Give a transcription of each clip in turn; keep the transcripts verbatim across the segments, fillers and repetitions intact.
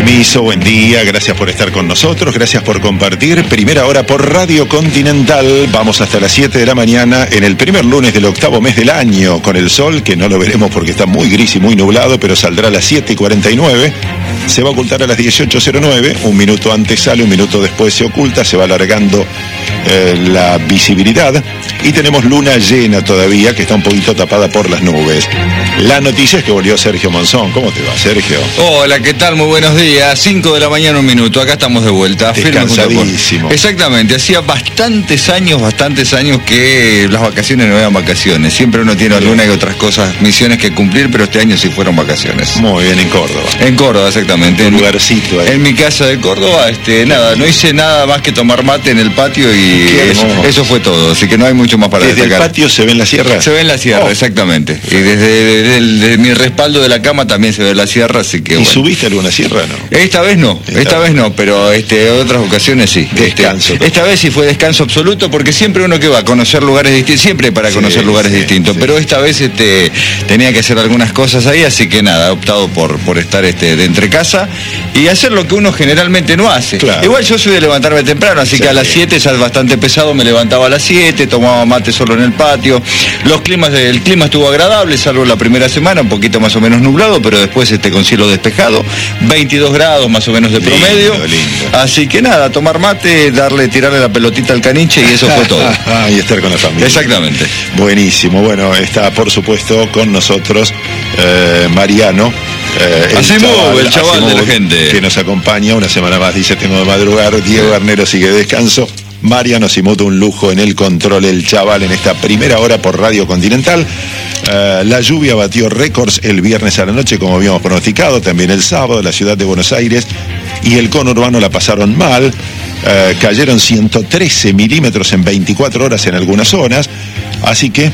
Permiso, buen día, gracias por estar con nosotros, gracias por compartir. Primera hora por Radio Continental, vamos hasta las siete de la mañana en el primer lunes del octavo mes del año, con el sol, que no lo veremos porque está muy gris y muy nublado, pero saldrá a las siete y cuarenta y nueve, se va a ocultar a las dieciocho cero nueve, un minuto antes sale, un minuto después se oculta, se va alargando eh, la visibilidad, y tenemos luna llena todavía, que está un poquito tapada por las nubes. La noticia es que volvió Sergio Monzón. ¿Cómo te va, Sergio? Hola, ¿qué tal? Muy buenos días. cinco de la mañana, un minuto. Acá estamos de vuelta. Descansadísimo. Exactamente. Hacía bastantes años, bastantes años que las vacaciones no eran vacaciones. Siempre uno tiene alguna y otras cosas, misiones que cumplir, pero este año sí fueron vacaciones. Muy bien, en Córdoba. En Córdoba, exactamente. Un en, lugarcito ahí. En mi casa de Córdoba, este, nada, no hice nada más que tomar mate en el patio y eso, eso fue todo. Así que no hay mucho más para ¿Desde destacar. el patio se ve en la sierra? Se ve en la sierra, oh. exactamente. Y desde, desde, el, desde mi respaldo de la cama también se ve la sierra, así que ¿Y bueno. subiste alguna sierra, no? Esta vez no, esta, esta vez no, pero este, otras ocasiones sí. Descanso. Este, esta vez sí fue descanso absoluto, porque siempre uno que va a conocer lugares distintos, siempre para conocer sí, lugares sí, distintos, sí. Pero esta vez este, tenía que hacer algunas cosas ahí, así que nada, he optado por, por estar este, de entre casa y hacer lo que uno generalmente no hace. Claro. Igual yo soy de levantarme temprano, así sí, que a las siete ya es bastante pesado, me levantaba a las siete, tomaba mate solo en el patio. Los climas, el clima estuvo agradable, salvo la primera semana, un poquito más o menos nublado, pero después este, con cielo despejado, veintidós grados más o menos de promedio. Lindo, lindo. Así que nada, tomar mate, darle, tirarle la pelotita al caniche y eso fue todo. Y estar con la familia. Exactamente. Buenísimo. Bueno, está por supuesto con nosotros eh, Mariano. Eh, el, Asimov, chaval, el chaval Asimov, de la gente. Que nos acompaña una semana más, dice tengo de madrugar. Diego Arnero sigue de descanso. Mariano Asimov, un lujo en el control, el chaval, en esta primera hora por Radio Continental. Uh, la lluvia batió récords el viernes a la noche, como habíamos pronosticado, también el sábado, la ciudad de Buenos Aires y el conurbano la pasaron mal. Uh, cayeron ciento trece milímetros en veinticuatro horas en algunas zonas, así que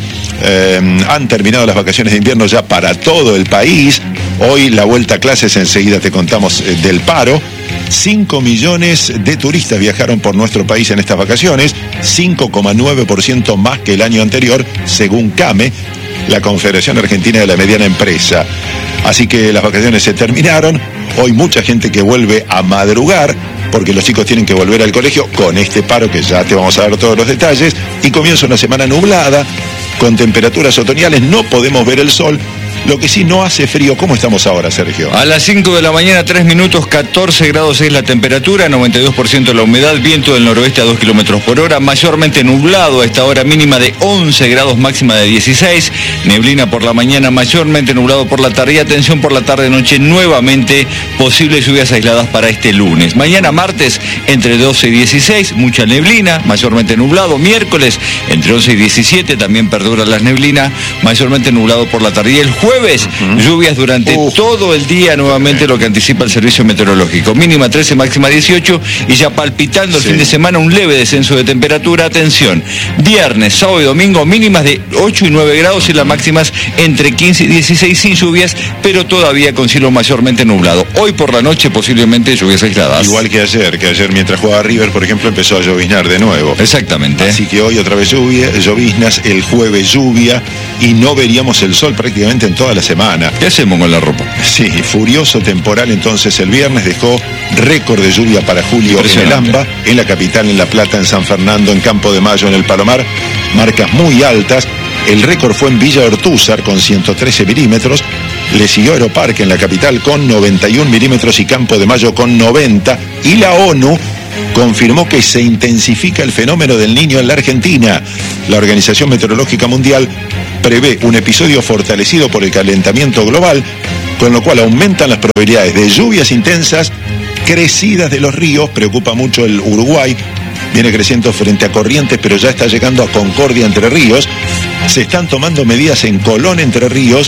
uh, han terminado las vacaciones de invierno ya para todo el país. Hoy la vuelta a clases, enseguida te contamos uh, del paro. cinco millones de turistas viajaron por nuestro país en estas vacaciones, cinco coma nueve por ciento más que el año anterior, según CAME, la Confederación Argentina de la Mediana Empresa. Así que las vacaciones se terminaron. Hoy mucha gente que vuelve a madrugar, porque los chicos tienen que volver al colegio con este paro que ya te vamos a dar todos los detalles. Y comienza una semana nublada, con temperaturas otoñales, no podemos ver el sol. Lo que sí no hace frío. ¿Cómo estamos ahora, Sergio? A las cinco de la mañana, tres minutos, catorce grados es la temperatura, noventa y dos por ciento la humedad, viento del noroeste a dos kilómetros por hora, mayormente nublado a esta hora, mínima de once grados, máxima de dieciséis, neblina por la mañana, mayormente nublado por la tarde y atención por la tarde-noche, nuevamente posibles lluvias aisladas para este lunes. Mañana martes, entre doce y dieciséis, mucha neblina, mayormente nublado. Miércoles, entre once y diecisiete, también perduran las neblinas, mayormente nublado por la tarde. Y el jueves, Jueves, uh-huh. lluvias durante uh. todo el día, nuevamente lo que anticipa el servicio meteorológico. Mínima trece, máxima dieciocho y ya palpitando el sí. fin de semana un leve descenso de temperatura. Atención, viernes, sábado y domingo mínimas de ocho y nueve grados y las máximas entre quince y dieciséis sin lluvias, pero todavía con cielo mayormente nublado. Hoy por la noche posiblemente lluvias aisladas. Igual que ayer, que ayer mientras jugaba River, por ejemplo, empezó a lloviznar de nuevo. Exactamente. Así que hoy otra vez lluvia, lloviznas, el jueves lluvia y no veríamos el sol prácticamente en toda la semana. ¿Qué hacemos con la ropa? Sí, furioso temporal entonces el viernes dejó récord de lluvia para julio en el AMBA, en la capital, en La Plata, en San Fernando, en Campo de Mayo, en el Palomar, marcas muy altas. El récord fue en Villa Ortúzar con ciento trece milímetros, le siguió Aeroparque en la capital con noventa y un milímetros y Campo de Mayo con noventa, y la ONU confirmó que se intensifica el fenómeno del Niño en la Argentina. La Organización Meteorológica Mundial prevé un episodio fortalecido por el calentamiento global, con lo cual aumentan las probabilidades de lluvias intensas, crecidas de los ríos. Preocupa mucho el Uruguay, viene creciendo frente a Corrientes, pero ya está llegando a Concordia, Entre Ríos. Se están tomando medidas en Colón, Entre Ríos.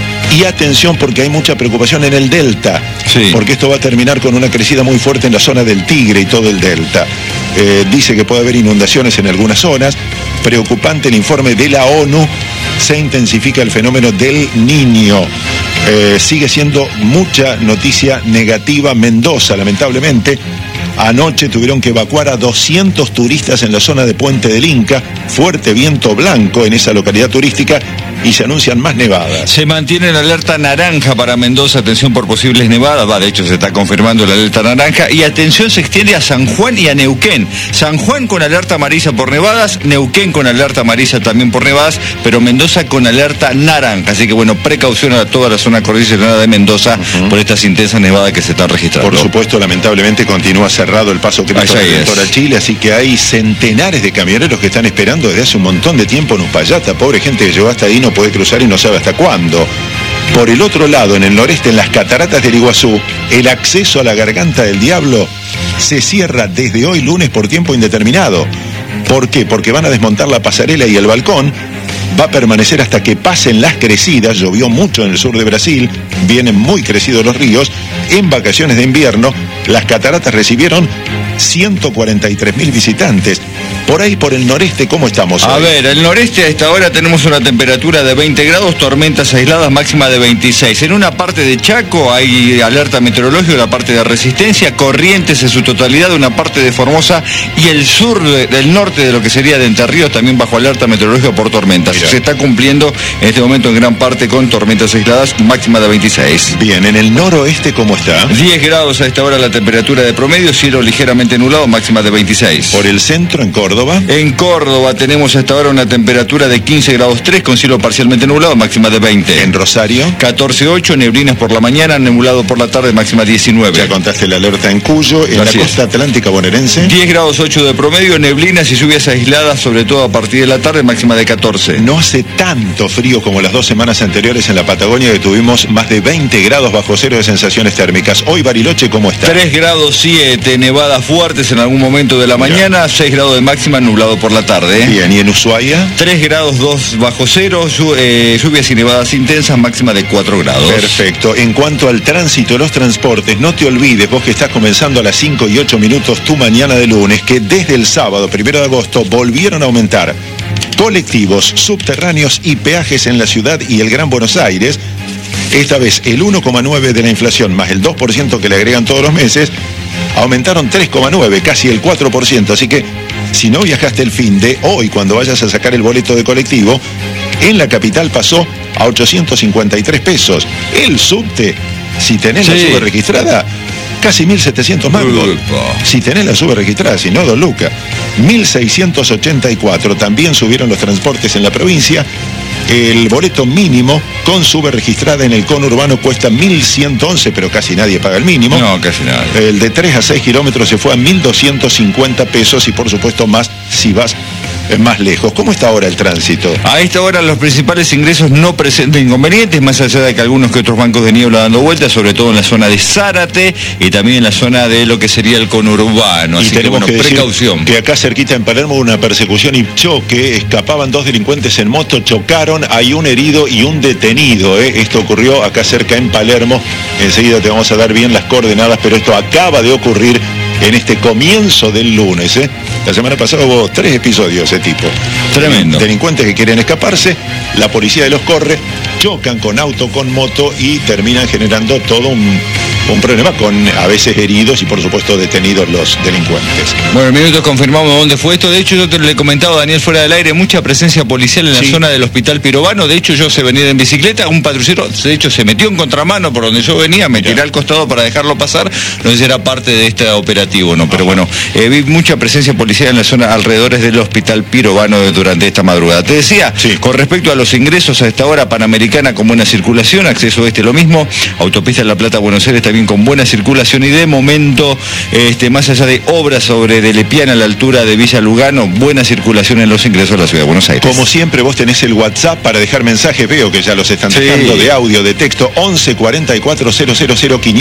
Y atención, porque hay mucha preocupación en el Delta, sí. porque esto va a terminar con una crecida muy fuerte en la zona del Tigre y todo el Delta. Eh, dice que puede haber inundaciones en algunas zonas. Preocupante el informe de la ONU. Se intensifica el fenómeno del Niño. Eh, sigue siendo mucha noticia negativa. Mendoza, lamentablemente, Anoche tuvieron que evacuar a doscientos turistas en la zona de Puente del Inca, fuerte viento blanco en esa localidad turística y se anuncian más nevadas. Se mantiene la alerta naranja para Mendoza, atención por posibles nevadas, va, de hecho se está confirmando la alerta naranja, y atención se extiende a San Juan y a Neuquén. San Juan con alerta amarilla por nevadas, Neuquén con alerta amarilla también por nevadas, pero Mendoza con alerta naranja, así que bueno, precaución a toda la zona cordillerana de Mendoza uh-huh. por estas intensas nevadas que se están registrando. Por supuesto, lamentablemente continúa cerrado el paso Cristo Redentor a Chile, así que hay centenares de camioneros que están esperando desde hace un montón de tiempo en Uspallata. Pobre gente que llegó hasta ahí, no puede cruzar y no sabe hasta cuándo. Por el otro lado, en el noreste, en las cataratas del Iguazú, el acceso a la Garganta del Diablo se cierra desde hoy lunes por tiempo indeterminado. ¿Por qué? Porque van a desmontar la pasarela y el balcón. Va a permanecer hasta que pasen las crecidas. Llovió mucho en el sur de Brasil, vienen muy crecidos los ríos. En vacaciones de invierno, las cataratas recibieron ciento cuarenta y tres mil visitantes. Por ahí, por el noreste, ¿cómo estamos hoy? A ver, el noreste a esta hora tenemos una temperatura de veinte grados, tormentas aisladas, máxima de veintiséis. En una parte de Chaco hay alerta meteorológica, la parte de Resistencia, Corrientes en su totalidad, una parte de Formosa y el sur de, del norte de lo que sería de Entre Ríos también bajo alerta meteorológica por tormentas. Mira. Se está cumpliendo en este momento en gran parte con tormentas aisladas, máxima de veintiséis. Bien, en el noroeste, ¿cómo está? diez grados a esta hora la temperatura de promedio, cielo ligeramente nublado, máxima de veintiséis. Por el centro, en Córdoba. En Córdoba tenemos hasta ahora una temperatura de quince grados tres con cielo parcialmente nublado, máxima de veinte. En Rosario. catorce ocho, neblinas por la mañana, nublado por la tarde, máxima diecinueve. Ya contaste la alerta en Cuyo. En Así la costa es. Atlántica bonaerense. diez grados ocho de promedio, neblinas y lluvias aisladas, sobre todo a partir de la tarde, máxima de catorce. No hace tanto frío como las dos semanas anteriores en la Patagonia, que tuvimos más de veinte grados bajo cero de sensaciones térmicas. Hoy Bariloche, ¿cómo está? tres grados siete, nevadas fuertes en algún momento de la mañana, seis grados de máxima, nublado por la tarde. Bien, ¿y en Ushuaia? tres grados dos bajo cero, llu eh, lluvias y nevadas intensas, máxima de cuatro grados. Perfecto. En cuanto al tránsito, los transportes, no te olvides, vos que estás comenzando a las cinco y ocho minutos tu mañana de lunes, que desde el sábado, primero de agosto, volvieron a aumentar colectivos, subterráneos y peajes en la ciudad y el Gran Buenos Aires. Esta vez el uno coma nueve de la inflación más el dos por ciento que le agregan todos los meses, aumentaron tres coma nueve, casi el cuatro por ciento. Así que si no viajaste el fin de hoy, cuando vayas a sacar el boleto de colectivo, en la capital pasó a ochocientos cincuenta y tres pesos. El subte, si tenés sí. la sube registrada, casi mil setecientos mangos. Si tenés la sube registrada, si no, dos lucas. mil seiscientos ochenta y cuatro. También subieron los transportes en la provincia. El boleto mínimo con sube registrada en el conurbano cuesta mil ciento once, pero casi nadie paga el mínimo. No, casi nadie. El de tres a seis kilómetros se fue a mil doscientos cincuenta pesos y por supuesto más si vas más lejos. ¿Cómo está ahora el tránsito? A esta hora los principales ingresos no presentan inconvenientes, más allá de que algunos que otros bancos de niebla dando vueltas, sobre todo en la zona de Zárate y también en la zona de lo que sería el conurbano. Así y tenemos que, bueno, que precaución. Que acá cerquita en Palermo hubo una persecución y choque, escapaban dos delincuentes en moto, chocaron, hay un herido y un detenido. ¿eh? Esto ocurrió acá cerca en Palermo. Enseguida te vamos a dar bien las coordenadas, pero esto acaba de ocurrir en este comienzo del lunes. ¿eh? La semana pasada hubo tres episodios de ese tipo. Tremendo. Delincuentes que quieren escaparse, la policía los corre, chocan con auto, con moto y terminan generando todo un, un problema con a veces heridos y por supuesto detenidos los delincuentes. Bueno, en minutos confirmamos dónde fue esto. De hecho, yo te lo he comentado, Daniel, fuera del aire, mucha presencia policial en la sí. zona del Hospital Pirovano. De hecho, yo se venía en bicicleta, un patrullero, de hecho, se metió en contramano por donde yo venía, me tiré al costado para dejarlo pasar. No sé si era parte de este operativo, ¿no? Pero bueno, eh, vi mucha presencia policial en la zona alrededores del Hospital Pirovano durante esta madrugada. Te decía, sí. con respecto a los ingresos a esta hora, Panamericana con buena circulación, acceso este lo mismo, autopista La Plata Buenos Aires también con buena circulación y de momento, este, más allá de obras sobre de Lepiana a la altura de Villa Lugano, buena circulación en los ingresos a la ciudad de Buenos Aires. Como siempre, vos tenés el WhatsApp para dejar mensajes, veo que ya los están dejando sí. de audio, de texto, once cuarenta y cuatro cero cero cero quinientos.